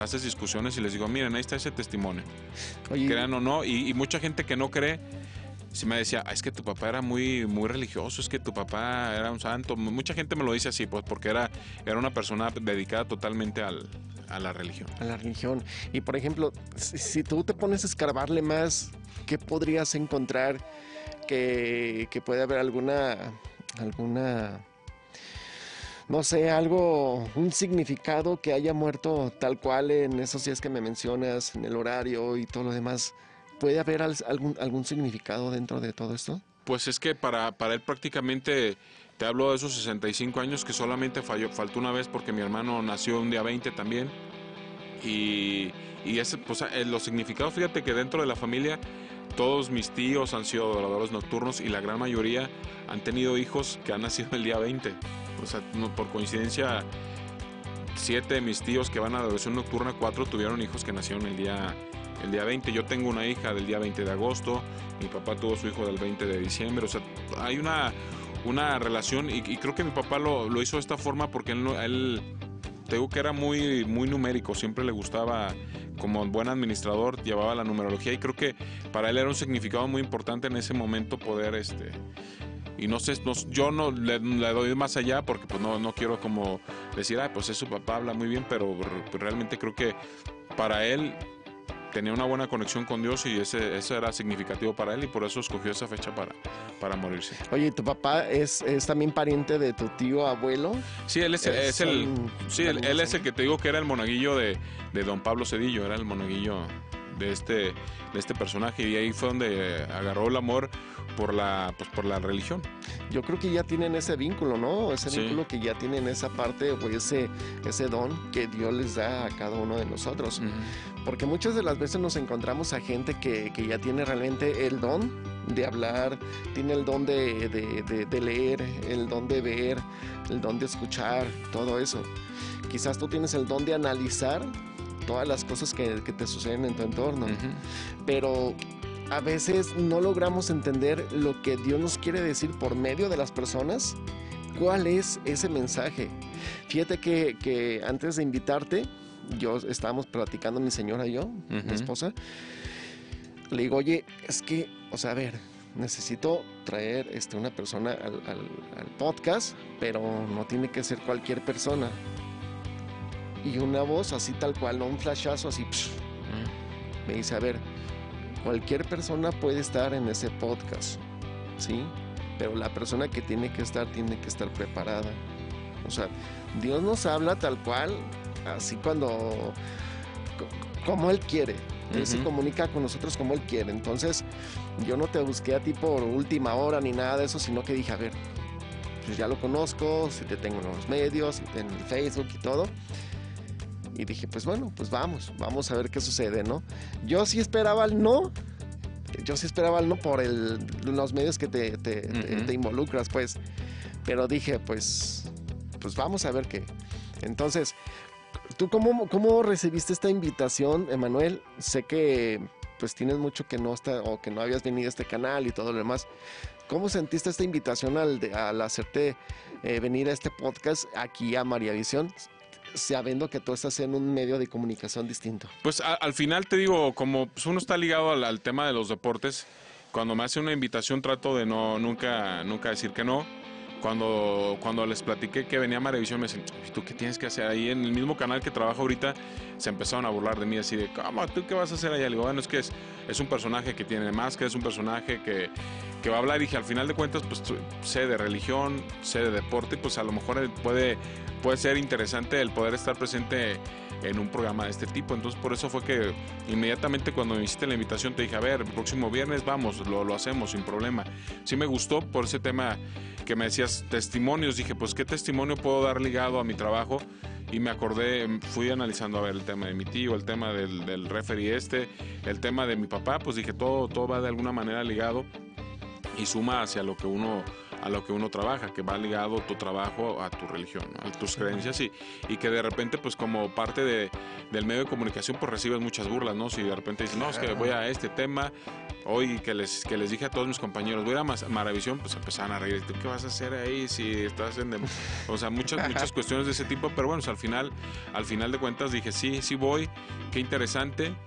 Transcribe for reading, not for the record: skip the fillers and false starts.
haces discusiones y les digo, miren, ahí está ese testimonio. Oye, Crean o no, y mucha gente que no cree, sí me decía, es que tu papá era muy, muy religioso, es que tu papá era un santo. Mucha gente me lo dice así, pues porque era una persona dedicada totalmente a la religión. a la religión. Y por ejemplo, si tú te pones a escarbarle más, ¿qué podrías encontrar que puede haber alguna, no sé, algo, un significado que haya muerto tal cual en esos días que me mencionas, en el horario y todo lo demás? ¿Puede haber algún significado dentro de todo esto? Pues es que para él prácticamente, te hablo de esos 65 años que solamente faltó una vez porque mi hermano nació un día 20 también. Y ese, pues, los significados, fíjate que dentro de la familia todos mis tíos han sido adoradores nocturnos y la gran mayoría han tenido hijos que han nacido el día 20. O sea, no, por coincidencia, 7 de mis tíos que van a adoración nocturna, 4 tuvieron hijos que nacieron el día 20. Yo tengo una hija del día 20 de agosto, mi papá tuvo su hijo del 20 de diciembre. O sea, hay una relación y creo que mi papá lo hizo de esta forma porque él te digo que era muy, muy numérico, siempre le gustaba, como buen administrador, llevaba la numerología y creo que para él era un significado muy importante en ese momento poder, y no sé, yo no le doy más allá porque pues no quiero como decir, pues es su papá, habla muy bien, pero realmente creo que para él tenía una buena conexión con Dios y eso era significativo para él y por eso escogió esa fecha para morirse. Oye, ¿tu papá es también pariente de tu tío abuelo? Sí, él es él es el que te digo que era el monaguillo de don Pablo Cedillo, era el monaguillo de este personaje y ahí fue donde agarró el amor por la religión. Yo creo que ya tienen ese vínculo, ¿no? Ese Sí. vínculo que ya tienen esa parte o ese don que Dios les da a cada uno de nosotros. Uh-huh. Porque muchas de las veces nos encontramos a gente que ya tiene realmente el don de hablar, tiene el don de leer, el don de ver, el don de escuchar, todo eso. Quizás tú tienes el don de analizar todas las cosas que te suceden en tu entorno, Uh-huh. pero a veces no logramos entender lo que Dios nos quiere decir por medio de las personas. ¿Cuál es ese mensaje? Fíjate que antes de invitarte, estábamos platicando mi señora y yo, Uh-huh. mi esposa. Le digo, oye, es que, o sea, a ver, necesito traer una persona al podcast, pero no tiene que ser cualquier persona. Y una voz así tal cual, no un flashazo así. Uh-huh. Me dice, a ver, cualquier persona puede estar en ese podcast, ¿sí? Pero la persona que tiene que estar preparada. O sea, Dios nos habla tal cual, así como Él quiere. Él se comunica con nosotros como Él quiere. Entonces, yo no te busqué a ti por última hora ni nada de eso, sino que dije, a ver, pues ya lo conozco, si te tengo en los medios, en el Facebook y todo. Y dije, pues bueno, pues vamos a ver qué sucede, ¿no? Yo sí esperaba el no por los medios que te involucras, pues. Pero dije, pues vamos a ver qué. Entonces, ¿tú cómo recibiste esta invitación, Emanuel? Sé que pues tienes mucho que no habías venido a este canal y todo lo demás. ¿Cómo sentiste esta invitación al hacerte venir a este podcast aquí a María Visión, sabiendo que tú estás en un medio de comunicación distinto? Pues al final te digo, como pues, uno está ligado al tema de los deportes, cuando me hace una invitación trato de nunca decir que no. Cuando les platiqué que venía a Maravisión me dicen, ¿tú qué tienes que hacer ahí? En el mismo canal que trabajo ahorita se empezaron a burlar de mí así de, ¿cómo? ¿Tú qué vas a hacer allá? Le digo, bueno, es que es un personaje que tiene máscara, es un personaje que va a hablar y que al final de cuentas pues sé de religión, sé de deporte, pues a lo mejor puede ser interesante el poder estar presente en un programa de este tipo. Entonces por eso fue que inmediatamente cuando me hiciste la invitación te dije, a ver, el próximo viernes vamos, lo hacemos sin problema. Sí me gustó por ese tema que me decías testimonios, dije pues qué testimonio puedo dar ligado a mi trabajo y me acordé, fui analizando a ver el tema de mi tío, el tema del referee el tema de mi papá, pues dije todo va de alguna manera ligado y suma hacia lo que uno a lo que uno trabaja, que va ligado tu trabajo a tu religión, ¿no? A tus creencias y que de repente pues como parte del medio de comunicación pues recibes muchas burlas, ¿no? Si de repente dices, no, es que voy a este tema, hoy que les dije a todos mis compañeros, voy a ir a Maravisión, pues empezaban a reír, ¿tú qué vas a hacer ahí si estás en... O sea, muchas cuestiones de ese tipo, pero bueno, al final de cuentas dije, sí voy, qué interesante.